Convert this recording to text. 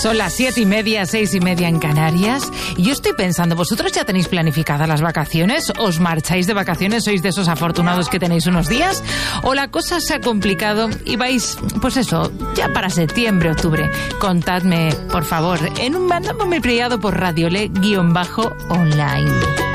Son las 7:30, 6:30 en Canarias. Y yo estoy pensando, ¿vosotros ya tenéis planificadas las vacaciones? ¿Os marcháis de vacaciones? ¿Sois de esos afortunados que tenéis unos días? ¿O la cosa se ha complicado y vais, pues eso, ya para septiembre, octubre? Contadme, por favor, en un mandándome privado por Radiole_online.